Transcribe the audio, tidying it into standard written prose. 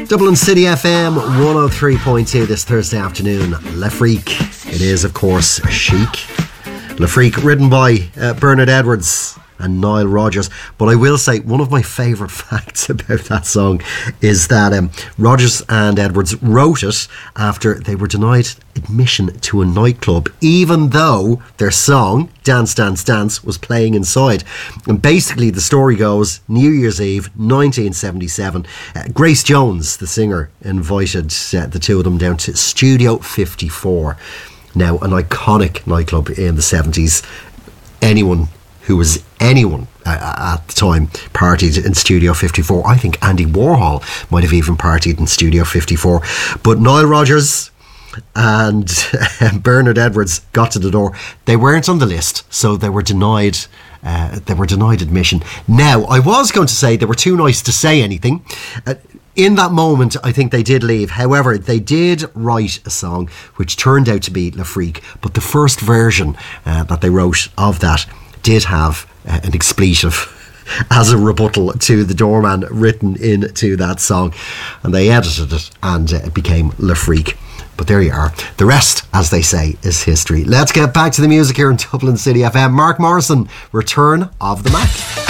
Dublin City FM 103.2 this Thursday afternoon. Le Freak. It is, of course, Chic. Le Freak, written by Bernard Edwards and Nile Rodgers. But I will say, one of my favourite facts about that song is that Rodgers and Edwards wrote it after they were denied admission to a nightclub, even though their song Dance Dance Dance was playing inside. And basically the story goes, New Year's Eve 1977, Grace Jones, the singer, invited the two of them down to Studio 54. Now, an iconic nightclub in the 70s. Anyone at the time partied in Studio 54. I think Andy Warhol might have even partied in Studio 54. But Nile Rodgers and Bernard Edwards got to the door. They weren't on the list, so they were denied admission. Now, I was going to say they were too nice to say anything. In that moment, I think they did leave. However, they did write a song which turned out to be Le Freak, but the first version that they wrote of that did have an expletive as a rebuttal to the doorman written into that song, and they edited it and it became Le Freak. But there you are. The rest, as they say, is history. Let's get back to the music here in Dublin City FM. Mark Morrison, Return of the Mac.